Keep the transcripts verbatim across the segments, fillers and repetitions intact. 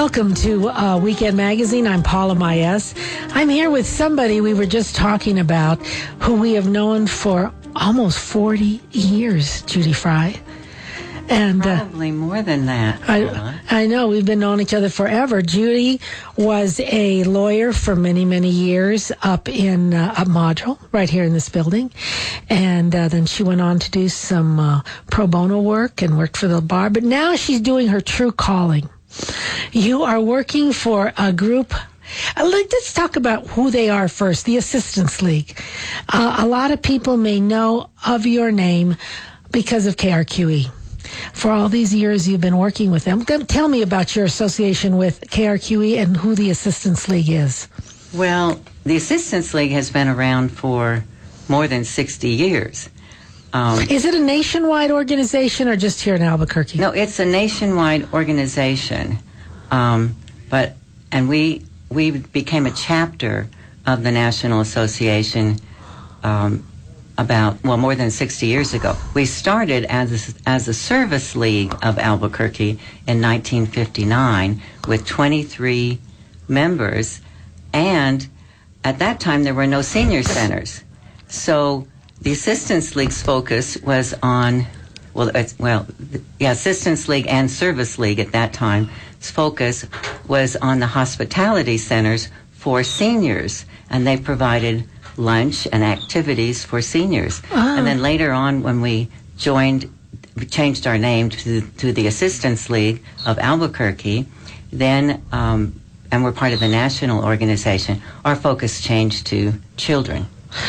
Welcome to uh, Weekend Magazine. I'm Paula Maes. I'm here with somebody we were just talking about who we have known for almost forty years, Judy Fry. And Probably uh, more than that. I, I know. We've been knowing each other forever. Judy was a lawyer for many, many years up in uh, up Module, right here in this building. And uh, then she went on to do some uh, pro bono work and worked for the bar. But now she's doing her true calling. You are working for a group. Uh, let's talk about who they are first, the Assistance League. Uh, a lot of people may know of your name because of K R Q E. For all these years you've been working with them. Tell me about your association with K R Q E and who the Assistance League is. Well, the Assistance League has been around for more than sixty years. Um, is it a nationwide organization or just here in Albuquerque? No, it's a nationwide organization. Um, but and we we became a chapter of the National Association um, about, well, more than sixty years ago. We started as a, as a service league of Albuquerque in nineteen fifty-nine with twenty-three members, and at that time there were no senior centers. So the Assistance League's focus was on, well, it's, well, yeah, Assistance League and Service League at that time, its focus was on the hospitality centers for seniors, and they provided lunch and activities for seniors. Oh. And then later on, when we joined, we changed our name to, to the Assistance League of Albuquerque, then, um, and we're part of the national organization, our focus changed to children.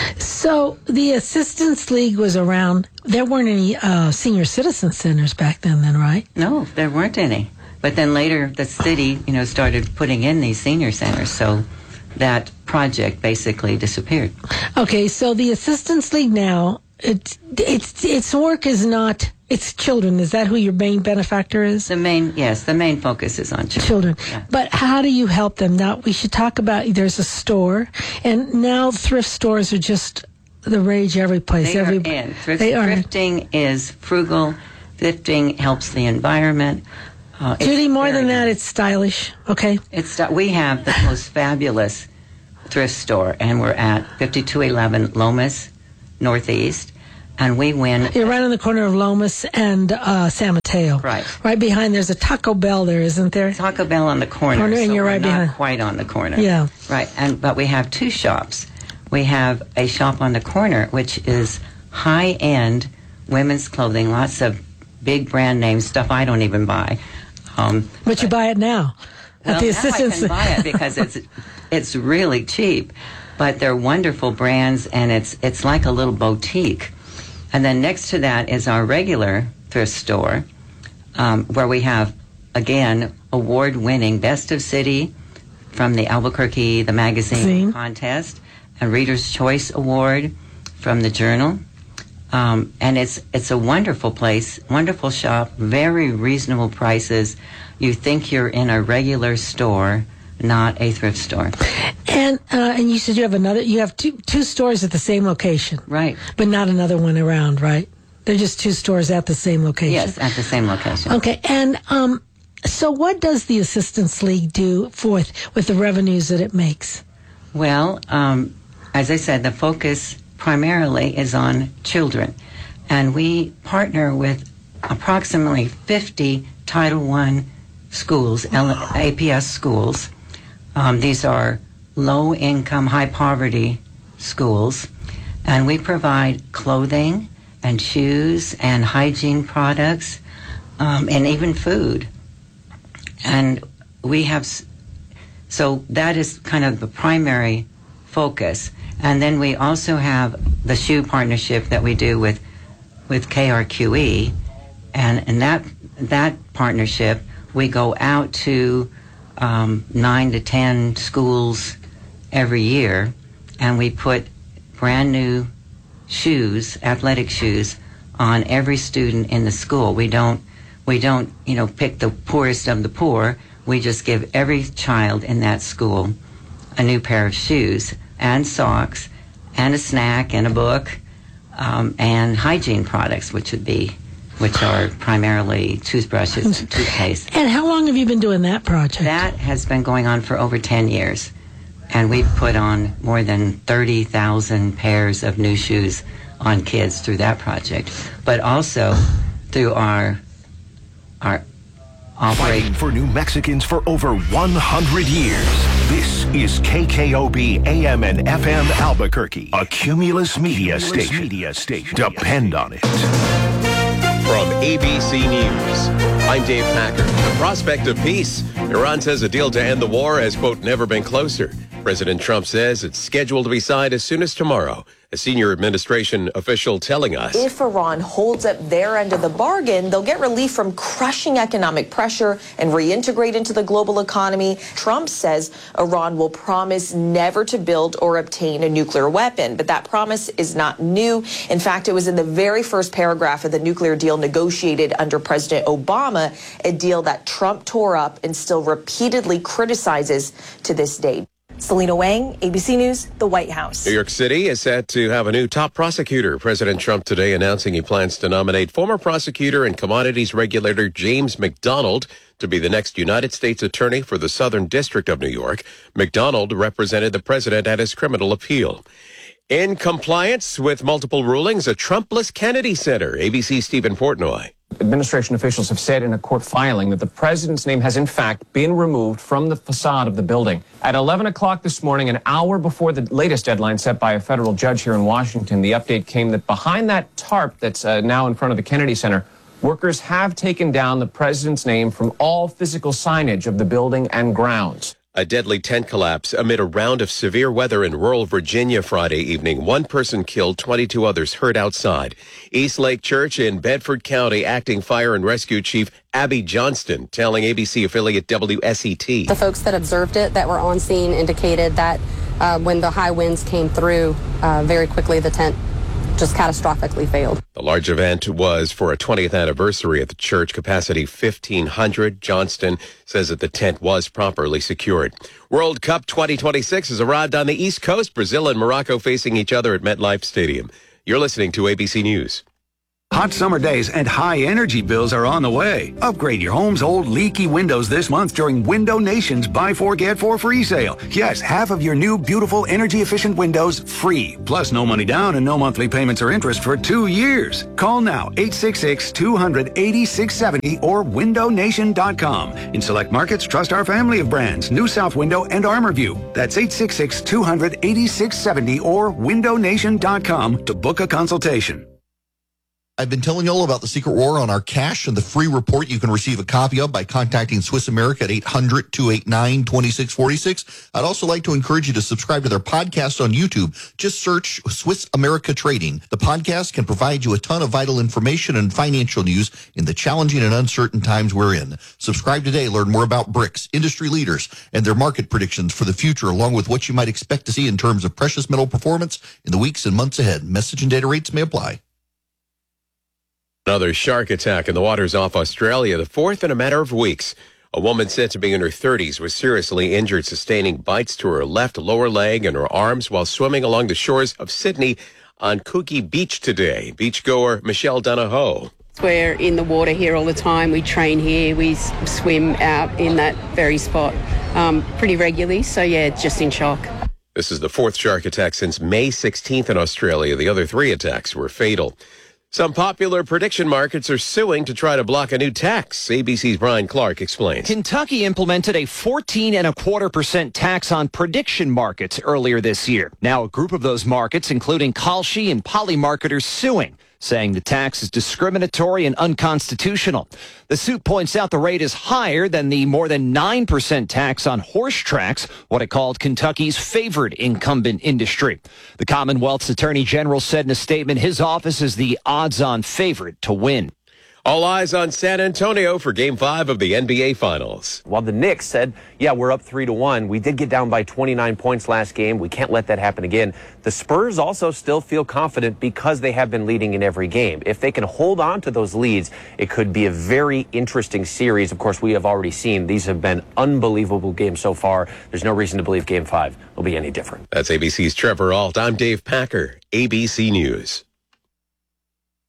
So the Assistance League was around. There weren't any uh, senior citizen centers back then, then, right? No, there weren't any. But then later, the city, you know, started putting in these senior centers, so that project basically disappeared. Okay, so the Assistance League now, it's it's its work is not. It's children. Is that who your main benefactor is? The main, yes, the main focus is on children. Children. Yeah. But how do you help them? Now, we should talk about, there's a store, and now thrift stores are just the rage every place. They every, are in. Thrift, they are thrifting in. is frugal. Thrifting helps the environment. Uh, Judy, more than that, it's stylish, okay? It's We have the most fabulous thrift store, and we're at fifty-two eleven Lomas Northeast. And we win. You're right on the corner of Lomas and uh, San Mateo. Right. Right behind, there's a Taco Bell there, isn't there? Taco Bell on the corner. corner and so you're we're right not behind. quite on the corner. Yeah. Right. And But we have two shops. We have a shop on the corner, which is high-end women's clothing, lots of big brand name stuff I don't even buy. Um, but, but you buy it now. Well, at the now Assistance. I can buy it because it's it's really cheap. But they're wonderful brands, and it's it's like a little boutique. And then next to that is our regular thrift store, um, where we have, again, award-winning Best of City from the Albuquerque, the magazine Zine. contest, and Reader's Choice Award from the Journal. Um, and it's it's a wonderful place, wonderful shop, very reasonable prices. You think you're in a regular store, not a thrift store. And uh, and you said you have another. You have two two stores at the same location, right? But not another one around, right? They're just two stores at the same location. Yes, at the same location. Okay, and um, so what does the Assistance League do for with the revenues that it makes? Well, um, as I said, the focus primarily is on children, and we partner with approximately fifty Title One schools, A P S schools. Um, these are low-income, high-poverty schools, and we provide clothing and shoes and hygiene products um, and even food. And we have, so that is kind of the primary focus. And then we also have the shoe partnership that we do with with K R Q E, and in that that partnership, we go out to um, nine to ten schools every year, and we put brand new shoes, athletic shoes, on every student in the school. We don't, we don't, you know, pick the poorest of the poor. We just give every child in that school a new pair of shoes and socks and a snack and a book um, and hygiene products, which would be which are primarily toothbrushes and toothpaste. And how long have you been doing that project? That has been going on for over ten years. And we've put on more than thirty thousand pairs of new shoes on kids through that project. But also through our our Fighting for New Mexicans for over one hundred years. This is K K O B A M and F M Albuquerque, a Cumulus Media Cumulus station. Media station. Depend on it. From A B C News, I'm Dave Packer. The prospect of peace. Iran says a deal to end the war has, quote, never been closer. President Trump says it's scheduled to be signed as soon as tomorrow. A senior administration official telling us, if Iran holds up their end of the bargain, they'll get relief from crushing economic pressure and reintegrate into the global economy. Trump says Iran will promise never to build or obtain a nuclear weapon, but that promise is not new. In fact, it was in the very first paragraph of the nuclear deal negotiated under President Obama, a deal that Trump tore up and still repeatedly criticizes to this day. Selena Wang, A B C News, the White House. New York City is set to have a new top prosecutor. President Trump today announcing he plans to nominate former prosecutor and commodities regulator James McDonald to be the next United States attorney for the Southern District of New York. McDonald represented the president at his criminal appeal. In compliance with multiple rulings, a Trumpless Kennedy Center. A B C's Stephen Portnoy. Administration officials have said in a court filing that the president's name has in fact been removed from the facade of the building. At eleven o'clock this morning, an hour before the latest deadline set by a federal judge here in Washington, the update came that behind that tarp that's uh, now in front of the Kennedy Center, workers have taken down the president's name from all physical signage of the building and grounds. A deadly tent collapse amid a round of severe weather in rural Virginia Friday evening. One person killed, twenty-two others hurt outside. East Lake Church in Bedford County, acting fire and rescue chief Abby Johnston telling A B C affiliate W S E T. The folks that observed it that were on scene indicated that uh, when the high winds came through, uh, very quickly the tent just catastrophically failed. The large event was for a twentieth anniversary at the church, capacity fifteen hundred. Johnston says that the tent was properly secured. World Cup twenty twenty-six has arrived on the East Coast. Brazil and Morocco facing each other at MetLife Stadium. You're listening to A B C News. Hot summer days and high energy bills are on the way. Upgrade your home's old leaky windows this month during Window Nation's Buy Four, Get Four free sale. Yes, half of your new, beautiful, energy-efficient windows free. Plus no money down and no monthly payments or interest for two years. Call now, eight six six, two hundred, eighty-six seventy or window nation dot com. In select markets, trust our family of brands, New South Window and ArmorView. That's eight six six, two hundred, eighty-six seventy or window nation dot com to book a consultation. I've been telling you all about the Secret War on our cash and the free report you can receive a copy of by contacting Swiss America at eight hundred, two eight nine, two six four six. I'd also like to encourage you to subscribe to their podcast on YouTube. Just search Swiss America Trading. The podcast can provide you a ton of vital information and financial news in the challenging and uncertain times we're in. Subscribe today. Learn more about B R I C S, industry leaders, and their market predictions for the future, along with what you might expect to see in terms of precious metal performance in the weeks and months ahead. Message and data rates may apply. Another shark attack in the waters off Australia, the fourth in a matter of weeks. A woman said to be in her thirties was seriously injured, sustaining bites to her left lower leg and her arms while swimming along the shores of Sydney on Coogee Beach today. Beachgoer Michelle Donahoe. We're in the water here all the time. We train here. We swim out in that very spot um, pretty regularly. So, yeah, just in shock. This is the fourth shark attack since May sixteenth in Australia. The other three attacks were fatal. Some popular prediction markets are suing to try to block a new tax. A B C's Brian Clark explains. Kentucky implemented a fourteen and a quarter percent tax on prediction markets earlier this year. Now a group of those markets, including Kalshi and Polymarket, are suing, saying the tax is discriminatory and unconstitutional. The suit points out the rate is higher than the more than nine percent tax on horse tracks, what it called Kentucky's favored incumbent industry. The Commonwealth's Attorney General said in a statement his office is the odds-on favorite to win. All eyes on San Antonio for Game five of the N B A Finals. While the Knicks said, yeah, we're up three to one, we did get down by twenty-nine points last game. We can't let that happen again. The Spurs also still feel confident because they have been leading in every game. If they can hold on to those leads, it could be a very interesting series. Of course, we have already seen these have been unbelievable games so far. There's no reason to believe Game five will be any different. That's A B C's Trevor Ault. I'm Dave Packer, A B C News.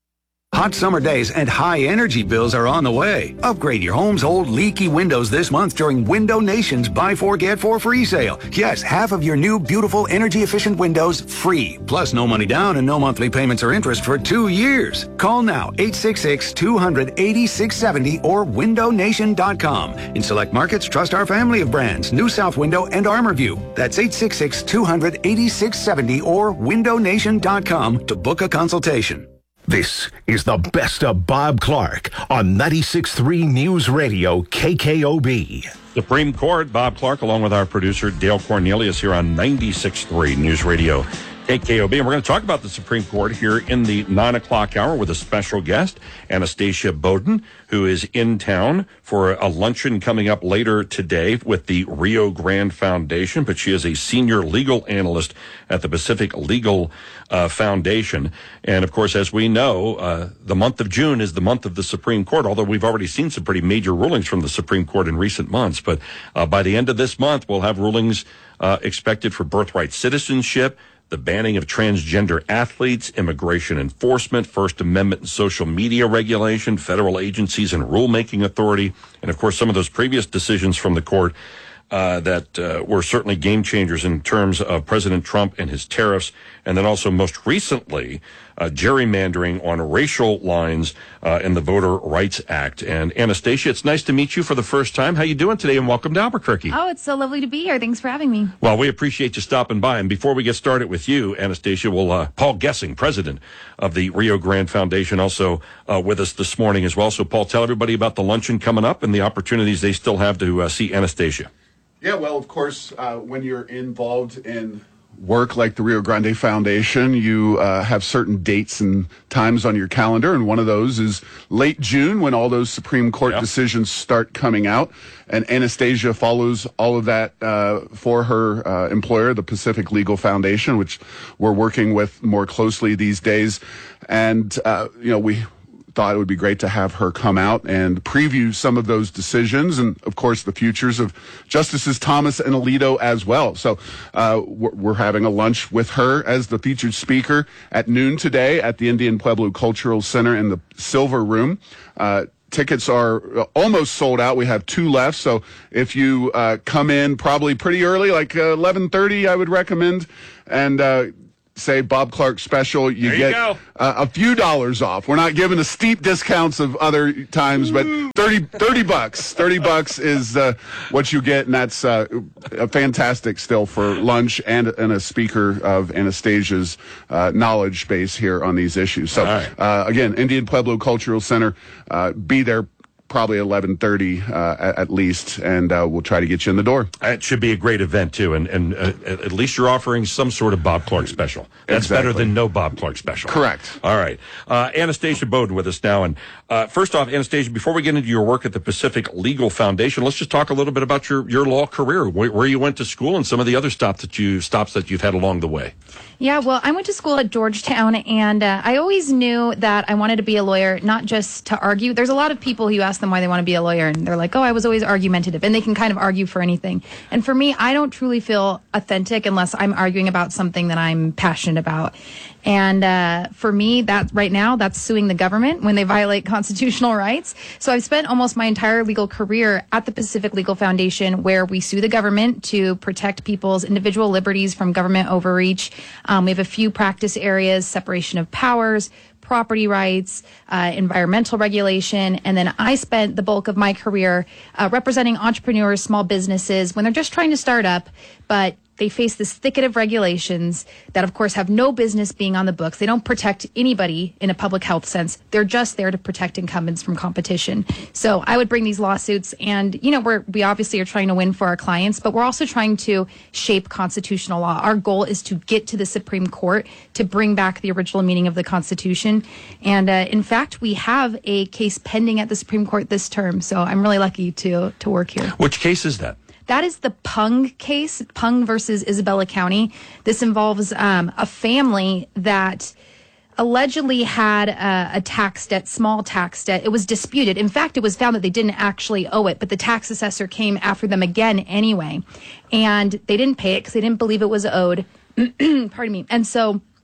Hot summer days and high energy bills are on the way. Upgrade your home's old leaky windows this month during Window Nation's Buy Four Get Four free sale. Yes, half of your new beautiful energy efficient windows free. Plus no money down and no monthly payments or interest for two years. Call now eight six six, two hundred, eighty-six seventy or window nation dot com. In select markets, trust our family of brands, New South Window and ArmorView. That's eight six six, two hundred, eighty-six seventy or window nation dot com to book a consultation. This is the best of Bob Clark on ninety-six point three News Radio K K O B. Supreme Court, Bob Clark, along with our producer Dale Cornelius here on ninety-six point three News Radio K K O B. And we're going to talk about the Supreme Court here in the nine o'clock hour with a special guest, Anastasia Bowden, who is in town for a luncheon coming up later today with the Rio Grande Foundation. But she is a senior legal analyst at the Pacific Legal uh, Foundation. And, of course, as we know, uh, the month of June is the month of the Supreme Court, although we've already seen some pretty major rulings from the Supreme Court in recent months. But uh, by the end of this month, we'll have rulings uh, expected for birthright citizenship, the banning of transgender athletes, immigration enforcement, First Amendment and social media regulation, federal agencies and rulemaking authority, and, of course, some of those previous decisions from the court uh, that uh, were certainly game changers in terms of President Trump and his tariffs, and then also most recently uh, gerrymandering on racial lines uh, in the Voter Rights Act. And Anastasia, it's nice to meet you for the first time. How you doing today, and welcome to Albuquerque. Oh, it's so lovely to be here. Thanks for having me. Well, we appreciate you stopping by. And before we get started with you, Anastasia, well, uh, Paul Gessing, president of the Rio Grande Foundation, also uh, with us this morning as well. So, Paul, tell everybody about the luncheon coming up and the opportunities they still have to uh, see Anastasia. Yeah, well, of course, uh, when you're involved in work like the Rio Grande Foundation, you uh, have certain dates and times on your calendar, and one of those is late June when all those Supreme Court yep. decisions start coming out, and Anastasia follows all of that uh, for her uh, employer, the Pacific Legal Foundation, which we're working with more closely these days, and uh, you know, we thought it would be great to have her come out and preview some of those decisions and, of course, the futures of Justices Thomas and Alito as well. So uh, we're, we're having a lunch with her as the featured speaker at noon today at the Indian Pueblo Cultural Center in the Silver Room. Uh, Tickets are almost sold out. We have two left. So if you uh, come in probably pretty early, like uh, eleven thirty, I would recommend, and uh, say Bob Clark special, you there get you uh, a few dollars off. We're not giving the steep discounts of other times, but thirty, thirty bucks. thirty bucks is uh, what you get, and that's uh, a fantastic still for lunch and, and a speaker of Anastasia's uh, knowledge base here on these issues. So, right. uh, again, Indian Pueblo Cultural Center, uh, be there probably eleven thirty uh, at, at least, and uh, we'll try to get you in the door. It should be a great event, too, and, and uh, at least you're offering some sort of Bob Clark special. That's exactly. better than no Bob Clark special. Correct. All right. Uh, Anastasia Bowden with us now. And uh, first off, Anastasia, before we get into your work at the Pacific Legal Foundation, let's just talk a little bit about your, your law career, where, where you went to school and some of the other stops that, you, stops that you've had along the way. Yeah, well, I went to school at Georgetown, and uh, I always knew that I wanted to be a lawyer, not just to argue. There's a lot of people who you ask them why they want to be a lawyer, and they're like, oh, I was always argumentative, and they can kind of argue for anything. And for me, I don't truly feel authentic unless I'm arguing about something that I'm passionate about. And uh, for me, that right now, that's suing the government when they violate constitutional rights. So I've spent almost my entire legal career at the Pacific Legal Foundation, where we sue the government to protect people's individual liberties from government overreach. Um, we have a few practice areas: separation of powers, property rights, uh, environmental regulation. And then I spent the bulk of my career uh, representing entrepreneurs, small businesses, when they're just trying to start up, but they face this thicket of regulations that, of course, have no business being on the books. They don't protect anybody in a public health sense. They're just there to protect incumbents from competition. So I would bring these lawsuits, and, you know, we're, we obviously are trying to win for our clients, but we're also trying to shape constitutional law. Our goal is to get to the Supreme Court to bring back the original meaning of the Constitution. And uh, in fact, we have a case pending at the Supreme Court this term. So I'm really lucky to to work here. Which case is that? That is the Pung case, Pung versus Isabella County. This involves um, a family that allegedly had a, a tax debt, small tax debt. It was disputed. In fact, it was found that they didn't actually owe it, but the tax assessor came after them again anyway. And they didn't pay it because they didn't believe it was owed. Pardon me. And so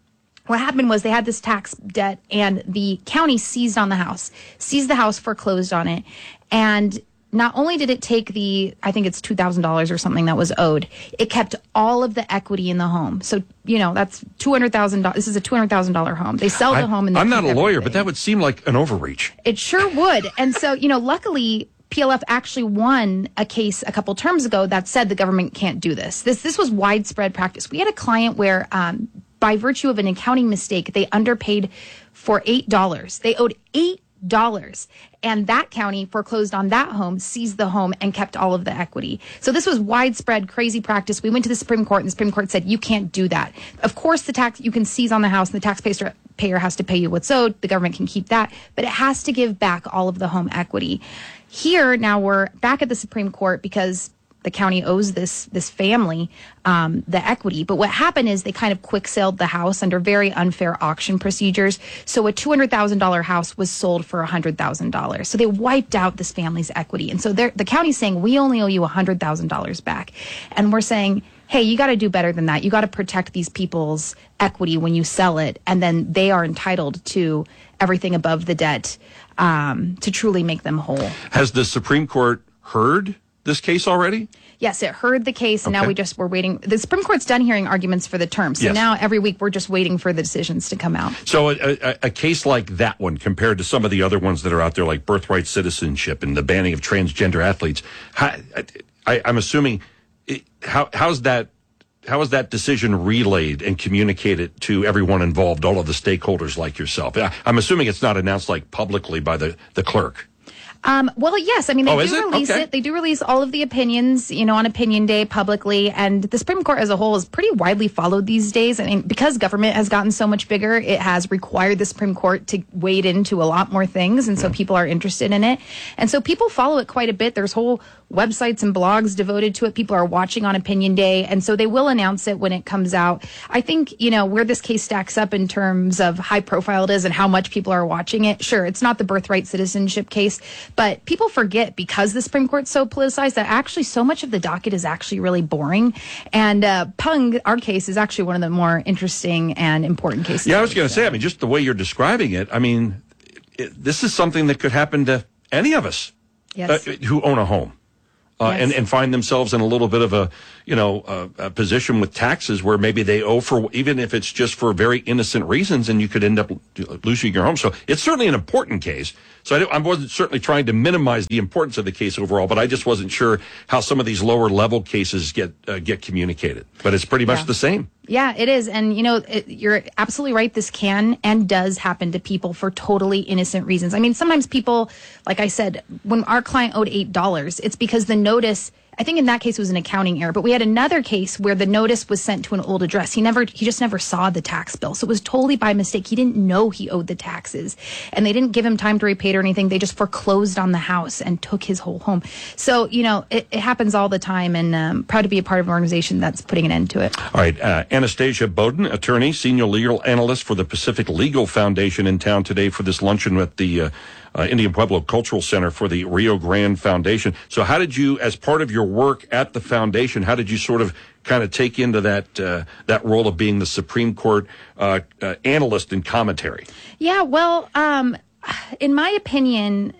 what happened was they had this tax debt and the county seized on the house, seized the house, foreclosed on it. And not only did it take the, I think it's two thousand dollars or something that was owed, it kept all of the equity in the home. So, you know, that's two hundred thousand dollars. This is a two hundred thousand dollars home. They sell the I, home and they I'm not keep a lawyer, everything. but that would seem like an overreach. It sure would. And so, you know, luckily, P L F actually won a case a couple terms ago that said the government can't do this. This this was widespread practice. We had a client where, um, by virtue of an accounting mistake, they underpaid for eight dollars. They owed eight dollars. And that county foreclosed on that home, seized the home, and kept all of the equity. So this was widespread, crazy practice. We went to the Supreme Court, and the Supreme Court said, you can't do that. Of course, the tax you can seize on the house, and the taxpayer payer has to pay you what's owed. The government can keep that, but it has to give back all of the home equity. Here, now we're back at the Supreme Court because the county owes this this family um, the equity. But what happened is they kind of quick sailed the house under very unfair auction procedures. So a two hundred thousand dollars house was sold for one hundred thousand dollars. So they wiped out this family's equity. And so the county's saying, we only owe you one hundred thousand dollars back. And we're saying, hey, you got to do better than that. You got to protect these people's equity when you sell it. And then they are entitled to everything above the debt um, to truly make them whole. Has the Supreme Court heard this case already? Yes, it heard the case, and Okay. now we just we're waiting. The Supreme Court's done hearing arguments for the term, so Yes. now every week we're just waiting for the decisions to come out. So a, a, a case like that one compared to some of the other ones that are out there, like birthright citizenship and the banning of transgender athletes, how, I, I'm assuming it, how how's that how is that decision relayed and communicated to everyone involved, all of the stakeholders like yourself? I, I'm assuming it's not announced like publicly by the, the clerk. Um, well, yes. I mean, they Oh, is do it? release Okay. it. They do release all of the opinions, you know, on Opinion Day publicly. And the Supreme Court as a whole is pretty widely followed these days. I mean, because government has gotten so much bigger, it has required the Supreme Court to wade into a lot more things. And so people are interested in it. And so people follow it quite a bit. There's whole websites and blogs devoted to it. People are watching on Opinion Day. And so they will announce it when it comes out. I think, you know, where this case stacks up in terms of high profile it is and how much people are watching it. Sure, it's not the birthright citizenship case, but people forget because the Supreme Court's so politicized that actually so much of the docket is actually really boring. And uh, Pung, our case, is actually one of the more interesting and important cases. Yeah, I was going to say, I mean, just the way you're describing it, I mean, it, this is something that could happen to any of us Yes. uh, who own a home. Uh, Yes. and, and find themselves in a little bit of a, you know, a, a position with taxes where maybe they owe for, even if it's just for very innocent reasons, and you could end up losing your home. So it's certainly an important case. So I, I wasn't certainly trying to minimize the importance of the case overall, but I just wasn't sure how some of these lower level cases get uh, get communicated. But it's pretty much Yeah. the same. Yeah, it is. And, you know, it, you're absolutely right. This can and does happen to people for totally innocent reasons. I mean, sometimes people, like I said, when our client owed eight dollars, it's because the notice, I think in that case it was an accounting error, but we had another case where the notice was sent to an old address. He never, he just never saw the tax bill. So it was totally by mistake. He didn't know he owed the taxes, and they didn't give him time to repay it or anything. They just foreclosed on the house and took his whole home. So, you know, it, it happens all the time, and um, proud to be a part of an organization that's putting an end to it. All right. Uh, Anastasia Bowden, attorney, senior legal analyst for the Pacific Legal Foundation, in town today for this luncheon at the uh, uh, Indian Pueblo Cultural Center for the Rio Grande Foundation. So how did you, as part of your work at the foundation, how did you sort of kind of take into that uh, that role of being the Supreme Court uh, uh, analyst and commentary? Yeah, well, um, in my opinion,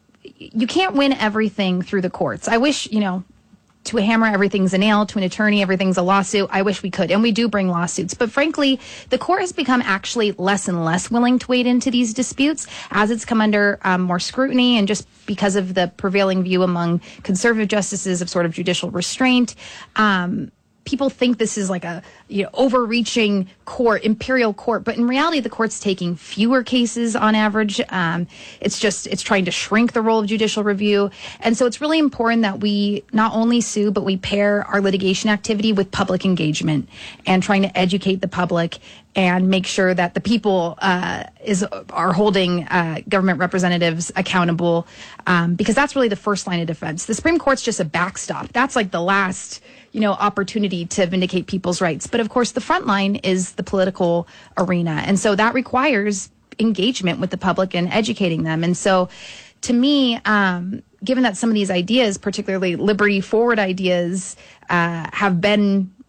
you can't win everything through the courts. I wish, you know, to a hammer, everything's a nail. To an attorney, everything's a lawsuit. I wish we could. And we do bring lawsuits. But frankly, the court has become actually less and less willing to wade into these disputes as it's come under um, more scrutiny, and just because of the prevailing view among conservative justices of sort of judicial restraint. Um, people think this is like a, you know, overreaching court, imperial court, but in reality, the court's taking fewer cases on average. Um, it's just, it's trying to shrink the role of judicial review. And so it's really important that we not only sue, but we pair our litigation activity with public engagement and trying to educate the public and make sure that the people uh, is are holding uh, government representatives accountable, um, because that's really the first line of defense. The Supreme Court's just a backstop. That's like the last, you know, opportunity to vindicate people's rights. But of course, the front line is the political arena, and so that requires engagement with the public and educating them. And so, to me, um, given that some of these ideas, particularly liberty forward ideas, uh, have been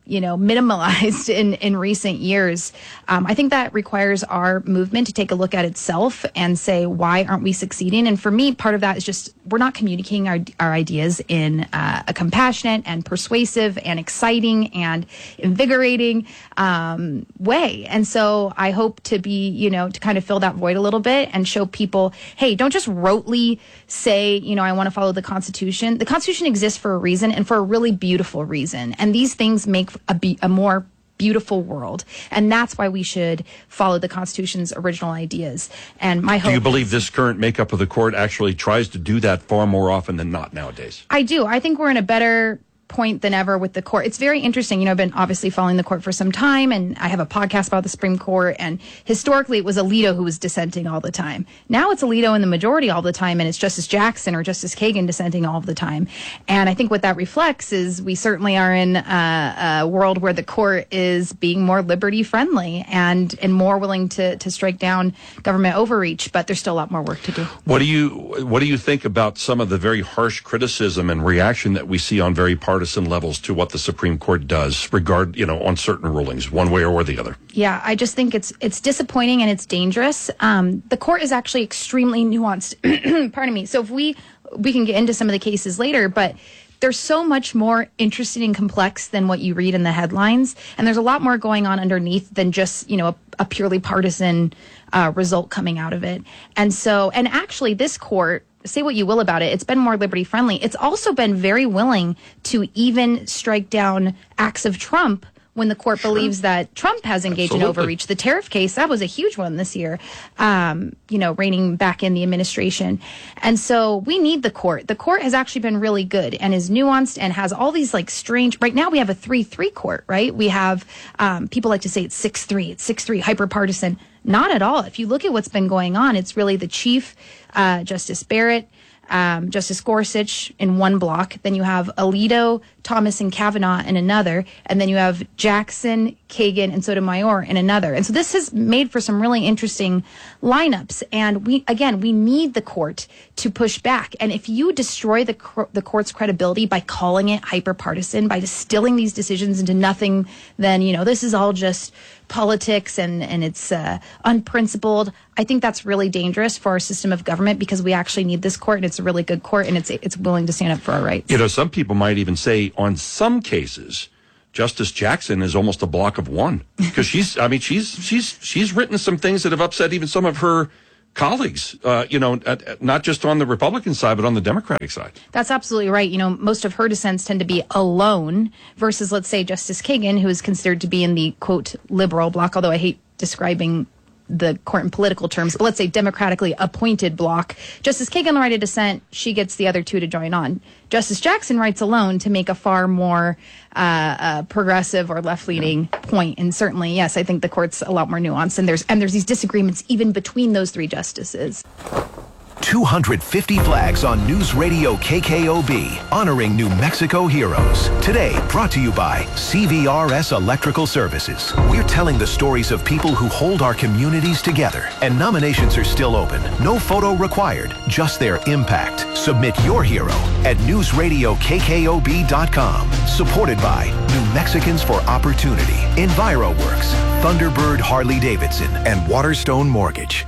you know, minimalized in, in recent years. Um, I think that requires our movement to take a look at itself and say, why aren't we succeeding? And for me, part of that is just we're not communicating our, our ideas in uh, a compassionate and persuasive and exciting and invigorating um, way. And so I hope to be, you know, to kind of fill that void a little bit and show people, hey, don't just rotely say, you know, I want to follow the Constitution. The Constitution exists for a reason and for a really beautiful reason. And these things make a, be- a more beautiful world. And that's why we should follow the Constitution's original ideas. And my hope. Do you believe this current makeup of the court actually tries to do that far more often than not nowadays? I do. I think we're in a better point than ever with the court. It's very interesting. You know, I've been obviously following the court for some time, and I have a podcast about the Supreme Court, and historically it was Alito who was dissenting all the time. Now it's Alito in the majority all the time, and it's Justice Jackson or Justice Kagan dissenting all of the time. And I think what that reflects is we certainly are in a, a world where the court is being more liberty friendly and, and more willing to, to strike down government overreach, but there's still a lot more work to do. What do you, what do you think about some of the very harsh criticism and reaction that we see on very partisan levels to what the Supreme Court does regard, you know, on certain rulings, one way or the other? Yeah, I just think it's it's disappointing and it's dangerous. Um, the court is actually extremely nuanced. Pardon me. So if we we can get into some of the cases later, but there's so much more interesting and complex than what you read in the headlines, and there's a lot more going on underneath than just, you know, a, a purely partisan uh, result coming out of it. And so, and actually, this court, say what you will about it, it's been more liberty friendly. It's also been very willing to even strike down acts of Trump when the court sure. believes that Trump has engaged Absolutely. in overreach. The tariff case, that was a huge one this year, um, you know, reining back in the administration. And so we need the court. The court has actually been really good and is nuanced and has all these like strange, right now we have a three three court, right? We have, um, people like to say it's six three, it's six three, hyper-partisan. Not at all. If you look at what's been going on, it's really the chief, uh, Justice Barrett, um, Justice Gorsuch in one block. Then you have Alito, Thomas, and Kavanaugh in another. And then you have Jackson, Kagan, and Sotomayor in another. And so this has made for some really interesting lineups. And we, again, we need the court to push back. And if you destroy the the court's credibility by calling it hyper-partisan, by distilling these decisions into nothing, then, you know, this is all just politics and, and it's uh, unprincipled. I think that's really dangerous for our system of government because we actually need this court, and it's a really good court, and it's it's willing to stand up for our rights. You know, some people might even say on some cases, Justice Jackson is almost a block of one because she's, I mean, she's she's she's written some things that have upset even some of her colleagues, uh, you know, at, at, not just on the Republican side, but on the Democratic side. That's absolutely right. You know, most of her dissents tend to be alone versus, let's say, Justice Kagan, who is considered to be in the, quote, liberal bloc, although I hate describing the court in political terms, but let's say democratically appointed bloc. Justice Kagan will write a dissent. She gets the other two to join on. Justice Jackson writes alone to make a far more uh, uh, progressive or left-leaning point. And certainly, yes, I think the court's a lot more nuanced. And there's and there's these disagreements even between those three justices. two hundred fifty flags on News Radio K K O B, honoring New Mexico heroes. Today, brought to you by C V R S Electrical Services. We're telling the stories of people who hold our communities together, and nominations are still open. No photo required, just their impact. Submit your hero at news radio k k o b dot com. Supported by New Mexicans for Opportunity, EnviroWorks, Thunderbird Harley Davidson, and Waterstone Mortgage.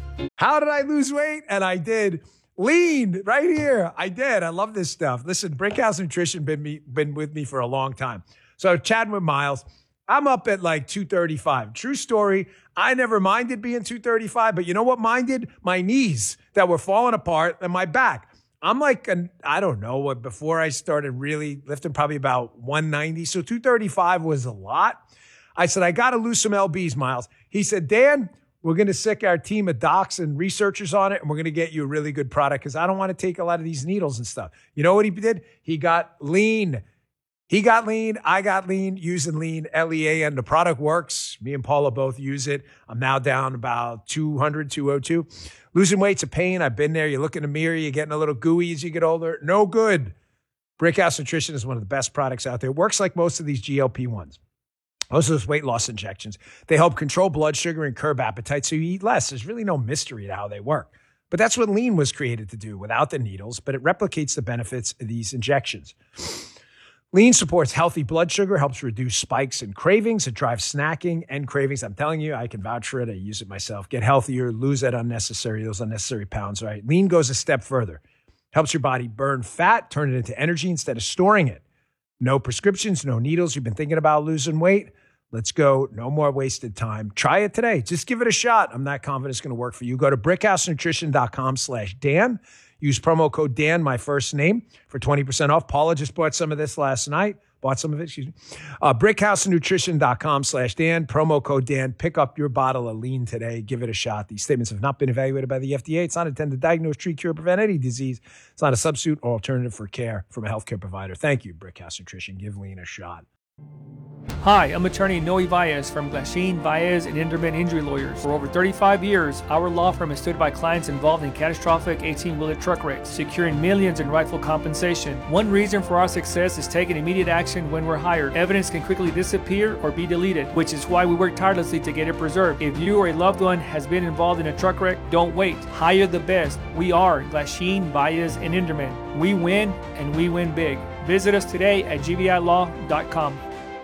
How did I lose weight? And I did. Lean right here. I did. I love this stuff. Listen, Brickhouse Nutrition been me been with me for a long time. So chatting with Miles, I'm up at like two thirty-five. True story. I never minded being two thirty-five, but you know what minded? My knees that were falling apart and my back. I'm like, an, I don't know what, before I started really lifting, probably about one ninety. So two thirty-five was a lot. I said, I got to lose some L Bs, Miles. He said, Dan, we're going to sick our team of docs and researchers on it, and we're going to get you a really good product because I don't want to take a lot of these needles and stuff. You know what he did? He got lean. He got lean. I got lean using lean, L E A N. The product works. Me and Paula both use it. I'm now down about two hundred, two oh two. Losing weight's a pain. I've been there. You look in the mirror, you're getting a little gooey as you get older. No good. Brickhouse Nutrition is one of the best products out there. It works like most of these G L P ones. Most of those weight loss injections. They help control blood sugar and curb appetite so you eat less. There's really no mystery to how they work. But that's what lean was created to do without the needles, but it replicates the benefits of these injections. Lean supports healthy blood sugar, helps reduce spikes and cravings. It drives snacking and cravings. I'm telling you, I can vouch for it. I use it myself. Get healthier, lose that unnecessary, those unnecessary pounds, right? Lean goes a step further. Helps your body burn fat, turn it into energy instead of storing it. No prescriptions, no needles. You've been thinking about losing weight? Let's go. No more wasted time. Try it today. Just give it a shot. I'm not confident it's going to work for you. Go to brickhousenutrition.com slash Dan. Use promo code Dan, my first name, for twenty percent off. Paula just bought some of this last night. Bought some of it, excuse me. Uh, brickhousenutrition.com slash Dan. Promo code Dan. Pick up your bottle of Lean today. Give it a shot. These statements have not been evaluated by the F D A. It's not intended to diagnose, treat, cure, prevent any disease. It's not a substitute or alternative for care from a healthcare provider. Thank you, Brickhouse Nutrition. Give Lean a shot. Hi, I'm attorney Noe Valles from Glasheen, Valles and Inderman Injury Lawyers. For over thirty-five years, our law firm has stood by clients involved in catastrophic eighteen-wheeler truck wrecks, securing millions in rightful compensation. One reason for our success is taking immediate action when we're hired. Evidence can quickly disappear or be deleted, which is why we work tirelessly to get it preserved. If you or a loved one has been involved in a truck wreck, don't wait. Hire the best. We are Glasheen, Valles and Inderman. We win, and we win big. Visit us today at g v i law dot com.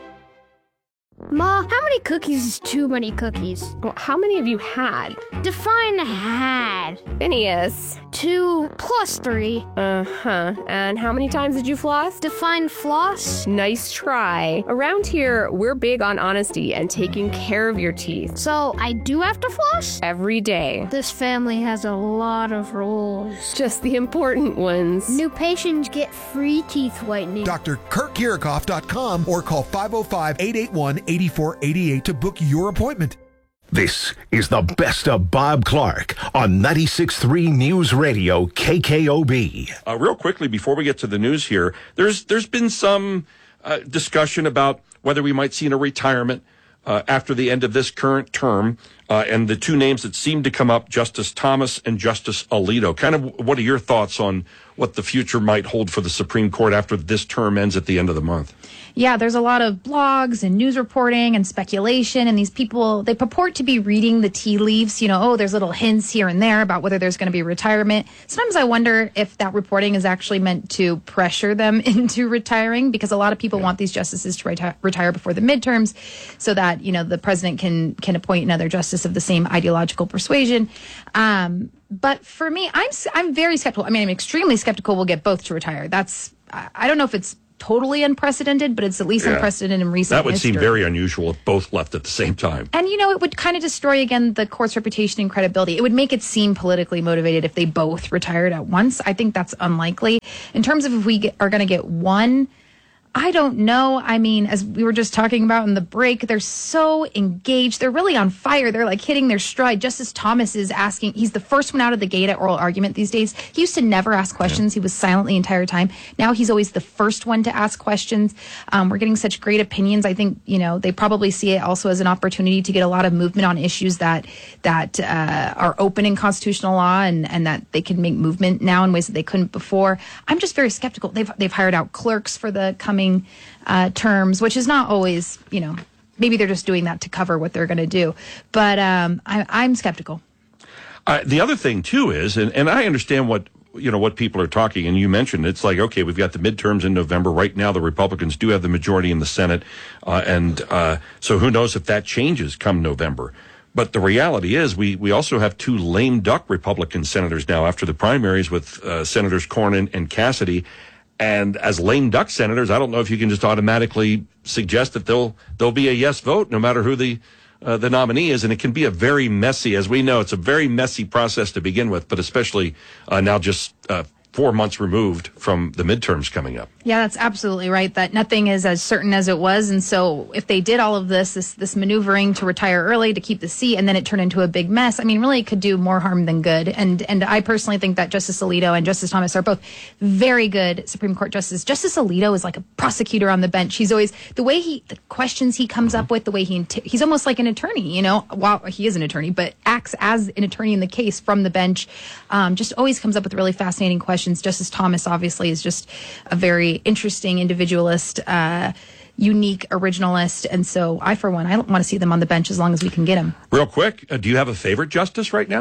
Ma, how many cookies is too many cookies? Well, how many have you had? Define had. Phineas. Two plus three. Uh-huh. And how many times did you floss? Define floss. Nice try. Around here, we're big on honesty and taking care of your teeth. So I do have to floss? Every day. This family has a lot of rules. Just the important ones. New patients get free teeth whitening. Dr Kurt Kirikoff dot com or call five oh five, eight eight one, eight four eight eight to book your appointment. This is the best of Bob Clark on ninety-six point three News Radio K K O B. Uh, real quickly, before we get to the news here, there's there's been some uh, discussion about whether we might see a retirement uh, after the end of this current term, uh, and the two names that seem to come up, Justice Thomas and Justice Alito. Kind of, what are your thoughts on what the future might hold for the Supreme Court after this term ends at the end of the month? Yeah, there's a lot of blogs and news reporting and speculation, and these people, they purport to be reading the tea leaves. You know, oh, there's little hints here and there about whether there's going to be retirement. Sometimes I wonder if that reporting is actually meant to pressure them into retiring, because a lot of people yeah. want these justices to reti- retire before the midterms so that, you know, the president can can appoint another justice of the same ideological persuasion. Um, but for me, I'm I'm very skeptical. I mean, I'm extremely skeptical we'll get both to retire. That's, I don't know if it's totally unprecedented, but it's at least yeah. unprecedented in recent That would history. seem very unusual if both left at the same time. And, you know, it would kind of destroy, again, the court's reputation and credibility. It would make it seem politically motivated if they both retired at once. I think that's unlikely. In terms of if we get, are going to get one, I don't know. I mean, as we were just talking about in the break, they're so engaged. They're really on fire. They're like hitting their stride. Justice Thomas is asking, he's the first one out of the gate at oral argument these days. He used to never ask questions. He was silent the entire time. Now he's always the first one to ask questions. Um, we're getting such great opinions. I think, you know, they probably see it also as an opportunity to get a lot of movement on issues that that uh, are open in constitutional law, and, and that they can make movement now in ways that they couldn't before. I'm just very skeptical. They've, they've hired out clerks for the coming Uh, terms, which is not always, you know, maybe they're just doing that to cover what they're going to do. But um, I, I'm skeptical. Uh, the other thing, too, is, and, and I understand what, you know, what people are talking, and you mentioned, it's like, okay, we've got the midterms in November. Right now, the Republicans do have the majority in the Senate. Uh, and uh, so who knows if that changes come November. But the reality is we, we also have two lame duck Republican senators now after the primaries with uh, Senators Cornyn and Cassidy. And as lame duck senators, I don't know if you can just automatically suggest that they'll there'll be a yes vote no matter who the uh, the nominee is. And it can be a very messy, as we know, it's a very messy process to begin with, but especially uh, now just uh, four months removed from the midterms coming up. Yeah, that's absolutely right, that nothing is as certain as it was. And so if they did all of this, this, this maneuvering to retire early to keep the seat, and then it turned into a big mess, I mean, really it could do more harm than good. And and I personally think that Justice Alito and Justice Thomas are both very good Supreme Court justices. Justice Alito is like a prosecutor on the bench. He's always, the way he, the questions he comes up with, the way he, he's almost like an attorney, you know, while he is an attorney, but acts as an attorney in the case from the bench. Um, just always comes up with really fascinating questions. Justice Thomas obviously is just a very interesting individualist, uh, unique originalist. And so I, for one, I don't want to see them on the bench as long as we can get them. Real quick, uh, do you have a favorite justice right now?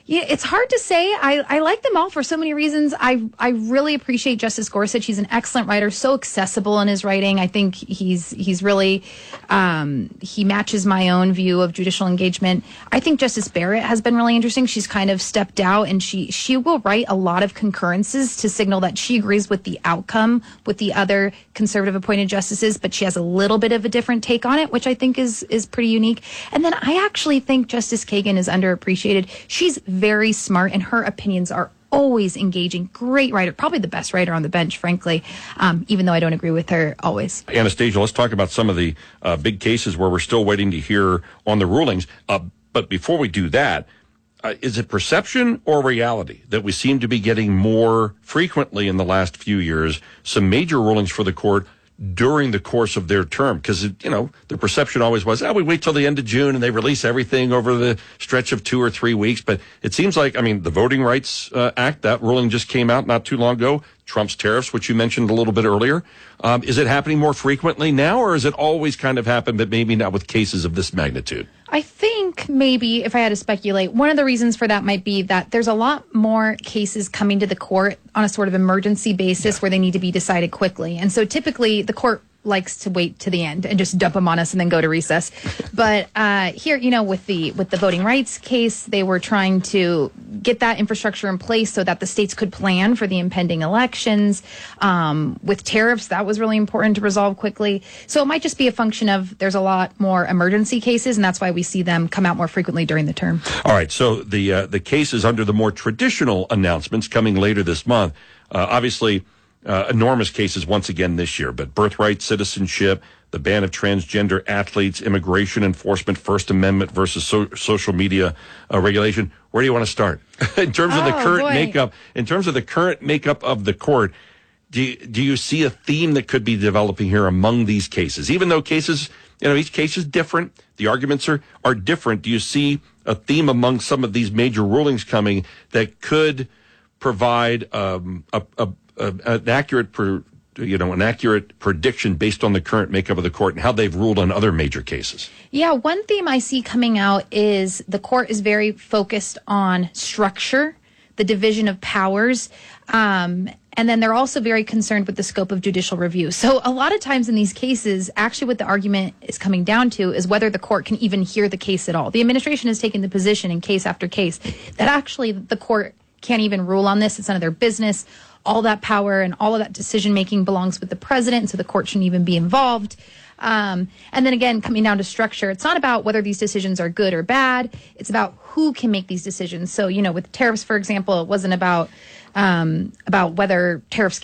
Yeah, it's hard to say. I, I like them all for so many reasons. I I really appreciate Justice Gorsuch. He's an excellent writer, so accessible in his writing. I think he's he's really um, he matches my own view of judicial engagement. I think Justice Barrett has been really interesting. She's kind of stepped out, and she she will write a lot of concurrences to signal that she agrees with the outcome with the other conservative appointed justices, but she has a little bit of a different take on it, which I think is is pretty unique. And then I actually think Justice Kagan is underappreciated. She's very smart, and her opinions are always engaging. Great writer, probably the best writer on the bench, frankly, um, even though I don't agree with her always. Anastasia, let's talk about some of the uh, big cases where we're still waiting to hear on the rulings. Uh, but before we do that, uh, is it perception or reality that we seem to be getting more frequently in the last few years some major rulings for the court during the course of their term? Because, you know, the perception always was, oh, we wait till the end of June and they release everything over the stretch of two or three weeks. But it seems like, I mean, the Voting Rights uh, Act, that ruling just came out not too long ago. Trump's tariffs, which you mentioned a little bit earlier. Um, is it happening more frequently now, or has it always kind of happened, but maybe not with cases of this magnitude? I think maybe, if I had to speculate, one of the reasons for that might be that there's a lot more cases coming to the court on a sort of emergency basis yeah. where they need to be decided quickly. And so typically the court likes to wait to the end and just dump them on us and then go to recess. But uh, here, you know, with the with the voting rights case, they were trying to get that infrastructure in place so that the states could plan for the impending elections. Um, with tariffs, that was really important to resolve quickly. So it might just be a function of there's a lot more emergency cases, and that's why we see them come out more frequently during the term. All right, so the uh, the cases under the more traditional announcements coming later this month, uh, obviously, Uh, enormous cases once again this year, but birthright, citizenship, the ban of transgender athletes, immigration enforcement, First Amendment versus so- social media uh, regulation. Where do you want to start? In terms of the Oh, current boy. makeup, in terms of the current makeup of the court, do you, do you see a theme that could be developing here among these cases? Even though cases, you know, each case is different, the arguments are, are different. Do you see a theme among some of these major rulings coming that could provide um, a, a Uh, an accurate, per, you know, an accurate prediction based on the current makeup of the court and how they've ruled on other major cases? Yeah, one theme I see coming out is the court is very focused on structure, the division of powers, um, and then they're also very concerned with the scope of judicial review. So a lot of times in these cases, actually what the argument is coming down to is whether the court can even hear the case at all. The administration has taken the position in case after case that actually the court can't even rule on this. It's none of their business. All that power and all of that decision-making belongs with the president, so the court shouldn't even be involved. Um, and then again, coming down to structure, it's not about whether these decisions are good or bad. It's about who can make these decisions. So, you know, with tariffs, for example, it wasn't about um, about whether tariffs